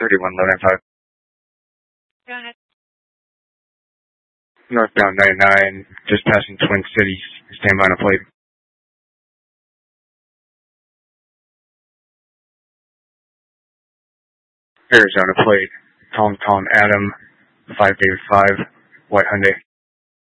31 Go ahead. Northbound 99, just passing Twin Cities. Stand by on a plate. Arizona plate. Tom Adam, 5 David 5, White Hyundai.